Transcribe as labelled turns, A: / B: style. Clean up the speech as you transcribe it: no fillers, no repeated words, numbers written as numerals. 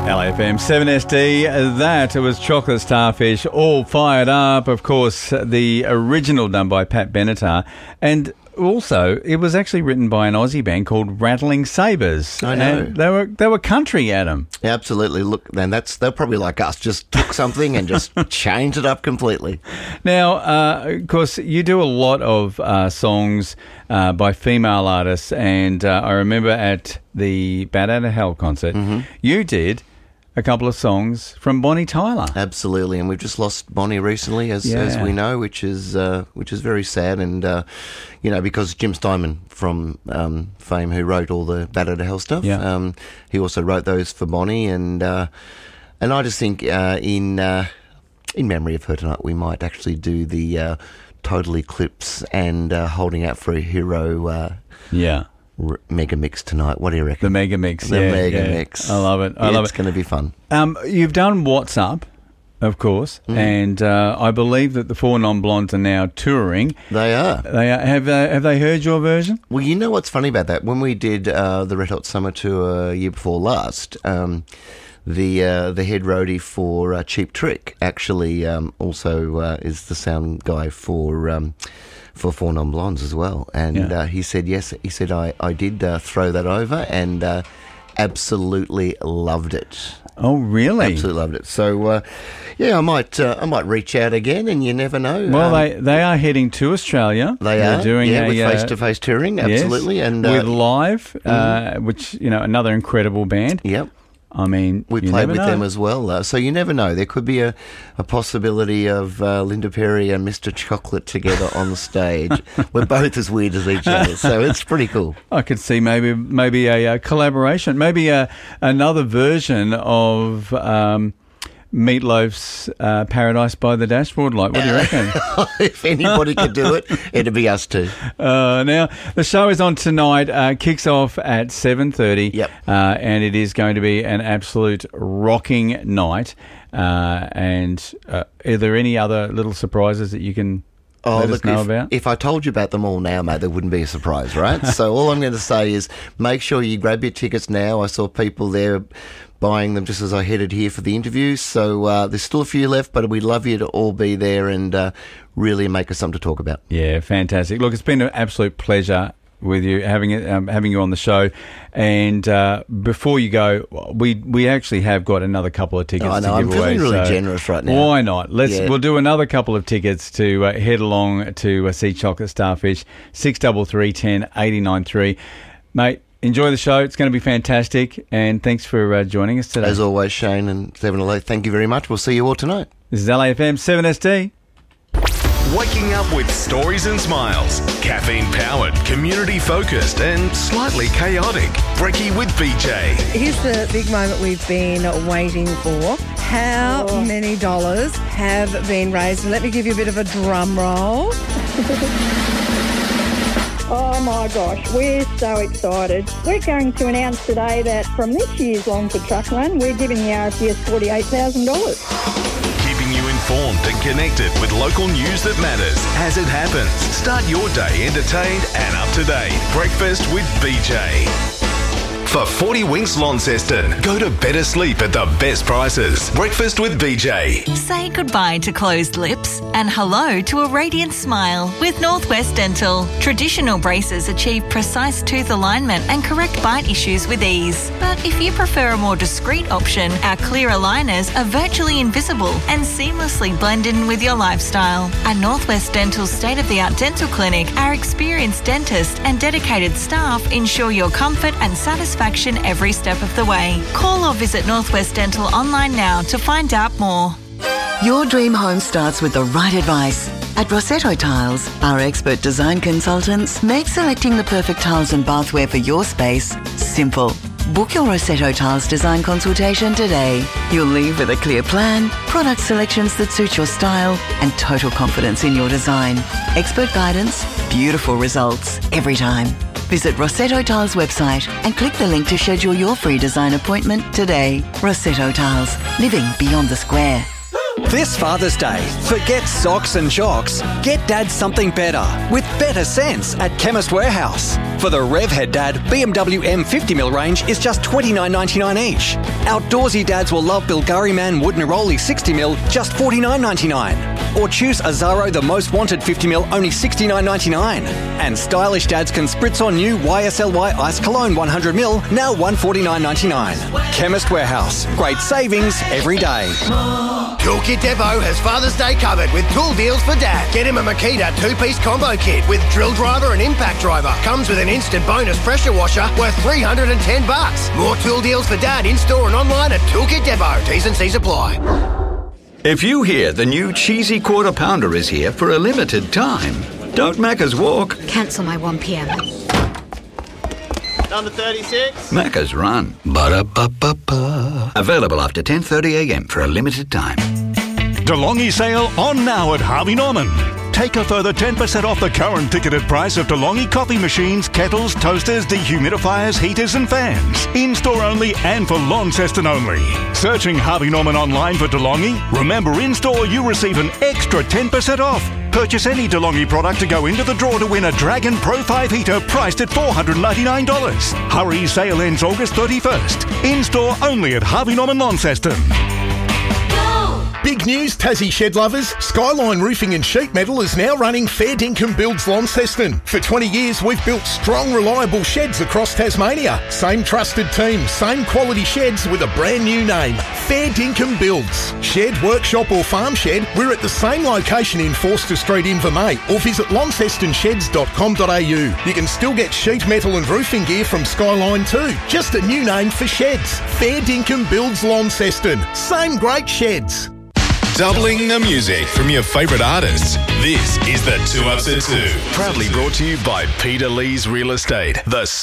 A: LAFM 7SD, that was Chocolate Starfish, all fired up. Of course, the original done by Pat Benatar. And also, it was actually written by an Aussie band called Rattling Sabres.
B: I know.
A: And they were country, Adam.
B: Absolutely. Look, man, they're probably like us. Just took something and just changed it up completely.
A: Now, of course, you do a lot of songs by female artists. And I remember at the Bat Out of Hell concert, you did a couple of songs from Bonnie Tyler.
B: Absolutely, and we've just lost Bonnie recently, as we know, which is very sad. And because Jim Steinman from Fame, who wrote all the Bat Out of Hell stuff, he also wrote those for Bonnie. And I just think in memory of her tonight, we might actually do the Total Eclipse and Holding Out for a Hero. Mega mix tonight. What do you reckon?
A: The mega mix.
B: The mega mix.
A: I love it. I love it.
B: It's going to be fun.
A: You've done What's Up, of course, and I believe that the Four Non-Blondes are now touring.
B: They are.
A: Have they heard your version?
B: Well, you know what's funny about that? When we did the Red Hot Summer Tour year before last, the head roadie for Cheap Trick actually also is the sound guy for Four Non-Blondes as well. And he said, yes, he said, I did throw that over and absolutely loved it.
A: Oh, really?
B: Absolutely loved it. So, I might reach out again, and you never know.
A: Well, they are heading to Australia.
B: They're
A: doing
B: with face-to-face touring, absolutely.
A: Yes,
B: and
A: with Live, which, another incredible band.
B: Yep.
A: I mean,
B: we played with them as well, so you never know. There could be a possibility of Linda Perry and Mr. Chocolate together on the stage. We're both as weird as each other, so it's pretty cool.
A: I could see maybe a collaboration, maybe another version of Meatloaf's Paradise by the Dashboard Light. What do you reckon?
B: If anybody could do it, it'd be us two.
A: Now, the show is on tonight, kicks off at 7:30.
B: Yep.
A: And it is going to be an absolute rocking night. And are there any other little surprises that you can let us know about?
B: If I told you about them all now, mate, there wouldn't be a surprise, right? So all I'm going to say is make sure you grab your tickets now. I saw people there buying them just as I headed here for the interview. So there's still a few left, but we'd love you to all be there and really make us something to talk about.
A: Yeah, fantastic. Look, it's been an absolute pleasure with you, having you on the show. And before you go, we actually have got another couple of tickets to give away.
B: I'm feeling really generous right now.
A: Why not? We'll do another couple of tickets to head along to see Chocolate Starfish, 633 10 89 3. Mate, enjoy the show. It's going to be fantastic. And thanks for joining us today.
B: As always, Shane and 708, thank you very much. We'll see you all tonight.
A: This is LAFM 7SD.
C: Waking up with stories and smiles. Caffeine-powered, community-focused and slightly chaotic. Brekkie with BJ.
D: Here's the big moment we've been waiting for. How many dollars have been raised? And let me give you a bit of a drum roll.
E: Oh my gosh, we're so excited. We're going to announce today that from this year's Longford Truck Run, we're giving the RFDS $48,000.
C: Keeping you informed and connected with local news that matters as it happens. Start your day entertained and up to date. Breakfast with BJ. For 40 Winks Launceston, go to better sleep at the best prices. Breakfast with BJ.
F: Say goodbye to closed lips and hello to a radiant smile with Northwest Dental. Traditional braces achieve precise tooth alignment and correct bite issues with ease. But if you prefer a more discreet option, our clear aligners are virtually invisible and seamlessly blend in with your lifestyle. At Northwest Dental's state-of-the-art dental clinic, our experienced dentists and dedicated staff ensure your comfort and satisfaction every step of the way. Call or visit Northwest Dental online now to find out more.
G: Your dream home starts with the right advice. At Rossetto Tiles, our expert design consultants make selecting the perfect tiles and bathware for your space simple. Book your Rossetto Tiles design consultation today. You'll leave with a clear plan, product selections that suit your style, and total confidence in your design. Expert guidance, beautiful results every time. Visit Rossetto Tiles website and click the link to schedule your free design appointment today. Rossetto Tiles, living beyond the square.
H: This Father's Day, forget socks and shocks. Get Dad something better with better sense at Chemist Warehouse. For the Revhead Dad, BMW M50mm range is just $29.99 each. Outdoorsy dads will love Bilgari Man Wood Neroli 60mm, just $49.99. Or choose Azaro The Most Wanted 50mm, only $69.99. And stylish dads can spritz on new YSLY Ice Cologne 100ml, now $149.99. Chemist Warehouse. Great savings every day.
I: Toolkit Depot has Father's Day covered with tool deals for Dad. Get him a Makita 2-piece combo kit with drill driver and impact driver. Comes with an instant bonus pressure washer worth $310. More tool deals for Dad in-store and online at Toolkit Depot. T's and C's apply.
J: If you hear the new cheesy quarter pounder is here for a limited time, don't Macca's walk.
K: Cancel my 1pm.
L: Number 36.
J: Macca's run. Ba-da-ba-ba-ba. Available after 10:30am for a limited time.
M: DeLonghi sale on now at Harvey Norman. Take a further 10% off the current ticketed price of DeLonghi coffee machines, kettles, toasters, dehumidifiers, heaters and fans. In-store only and for Launceston only. Searching Harvey Norman online for DeLonghi? Remember, in-store you receive an extra 10% off. Purchase any DeLonghi product to go into the draw to win a Dragon Pro 5 heater priced at $499. Hurry, sale ends August 31st. In-store only at Harvey Norman Launceston.
N: Big news, Tassie shed lovers. Skyline Roofing and Sheet Metal is now running Fair Dinkum Builds Launceston. For 20 years, we've built strong, reliable sheds across Tasmania. Same trusted team, same quality sheds with a brand new name. Fair Dinkum Builds. Shed, workshop or farm shed, we're at the same location in Forster Street, Invermay, or visit launcestonsheds.com.au. You can still get sheet metal and roofing gear from Skyline too. Just a new name for sheds. Fair Dinkum Builds Launceston. Same great sheds.
C: Doubling the music from your favourite artists. This is the 2 Up to 2. Proudly brought to you by Peter Lee's Real Estate. The